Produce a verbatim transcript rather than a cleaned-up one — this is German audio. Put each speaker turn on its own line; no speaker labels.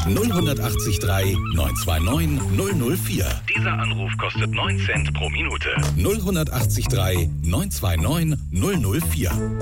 null acht drei neun zwei neun null null vier.
Dieser Anruf kostet neun Cent pro Minute.
null acht drei neun zwei neun null null vier.